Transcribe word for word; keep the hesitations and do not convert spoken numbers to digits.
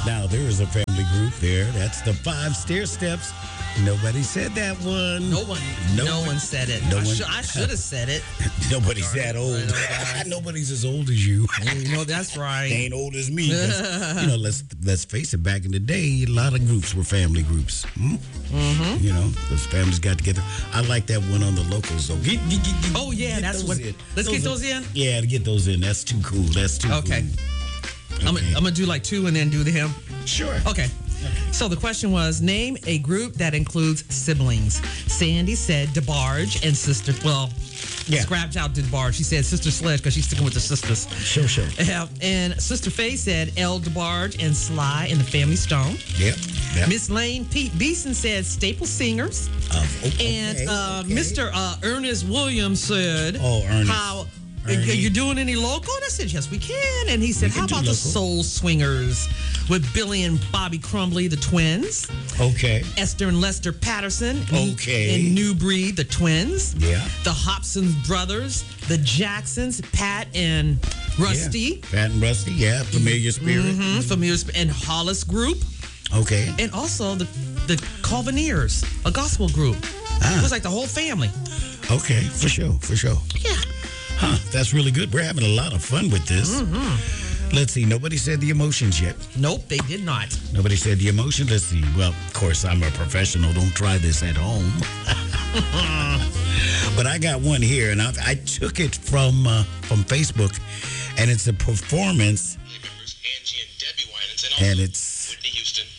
Now, there is a family group there. That's the Five Stair Steps. Nobody said that one. No one. No, no one said it. No I, one, sh- I should have said it. Nobody's that old. Nobody's as old as you. You know, that's right. They ain't old as me. You know, let's let's face it. Back in the day, a lot of groups were family groups. Hmm? Mm-hmm. You know, those families got together. I like that one on the locals. So get, get, get, get, oh yeah, that's what. In. Let's those get are, those in. Yeah, to get those in. That's too cool. That's too okay. cool. Okay. I'm, I'm gonna do like two and then do the hymn. Sure. Okay. So the question was, name a group that includes siblings. Sandy said DeBarge and Sister, well, yeah. scratch out DeBarge. She said Sister Sledge because she's sticking with the sisters. Sure, sure. Uh, and Sister Faye said El DeBarge and Sly and the Family Stone. Yep. yep. Miss Lane Pete Beeson said Staple Singers. Uh, okay, and uh, okay. Mister Uh, Ernest Williams said, oh, Ernest. How... Are you doing any local? And I said, yes, we can. And he said, how about the Soul Swingers with Billy and Bobby Crumbly, the twins? Okay. Esther and Lester Patterson. Okay. And New Breed, the twins. Yeah. The Hobson brothers, the Jacksons, Pat and Rusty. Yeah. Pat and Rusty, yeah. Familiar Spirit. Mm-hmm. Familiar Spirit. And Hollis Group. Okay. And also the, the Calvineers, a gospel group. Ah. It was like the whole family. Okay, for sure, for sure. Yeah. Huh, that's really good. We're having a lot of fun with this. Mm-hmm. Let's see. Nobody said the emotions yet. Nope, they did not. Nobody said the emotion. Let's see. Well, of course, I'm a professional. Don't try this at home. But I got one here, and I, I took it from uh, from Facebook, and it's a performance. Angie and Debbie Winans, and also and it's Whitney Houston.